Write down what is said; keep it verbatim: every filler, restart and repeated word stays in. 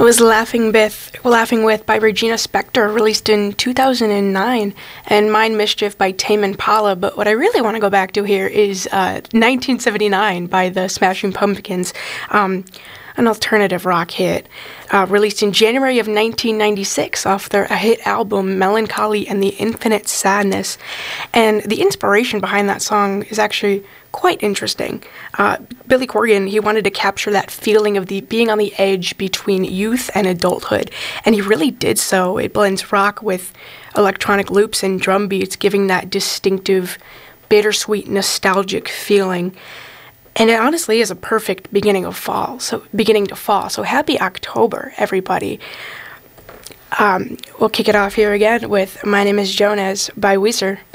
was Laughing with, Laughing with by Regina Spektor, released in two thousand nine, and Mind Mischief by Tame Impala. But what I really want to go back to here is uh, nineteen seventy-nine by the Smashing Pumpkins, um, an alternative rock hit, uh, released in January of nineteen ninety-six off their a hit album Melancholy and the Infinite Sadness. And the inspiration behind that song is actually quite interesting. Uh, Billy Corgan, he wanted to capture that feeling of the being on the edge between youth and adulthood, and he really did so. It blends rock with electronic loops and drum beats, giving that distinctive, bittersweet, nostalgic feeling. And it honestly is a perfect beginning of fall, so beginning to fall. So happy October, everybody. Um, we'll kick it off here again with My Name is Jonas by Weezer.